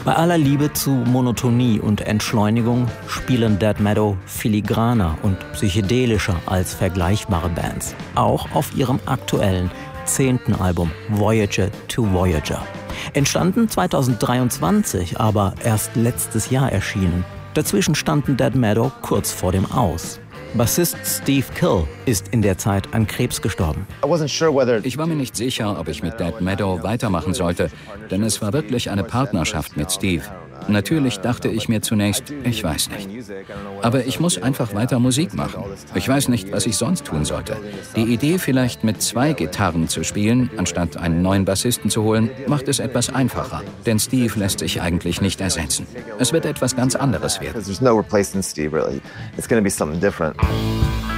Bei aller Liebe zu Monotonie und Entschleunigung spielen Dead Meadow filigraner und psychedelischer als vergleichbare Bands. Auch auf ihrem aktuellen 10. Album Voyager to Voyager. Entstanden 2023, aber erst letztes Jahr erschienen. Dazwischen standen Dead Meadow kurz vor dem Aus. Bassist Steve Kill ist in der Zeit an Krebs gestorben. Ich war mir nicht sicher, ob ich mit Dead Meadow weitermachen sollte, denn es war wirklich eine Partnerschaft mit Steve. Natürlich dachte ich mir zunächst, ich weiß nicht. Aber ich muss einfach weiter Musik machen. Ich weiß nicht, was ich sonst tun sollte. Die Idee, vielleicht mit 2 Gitarren zu spielen, anstatt einen neuen Bassisten zu holen, macht es etwas einfacher. Denn Steve lässt sich eigentlich nicht ersetzen. Es wird etwas ganz anderes werden.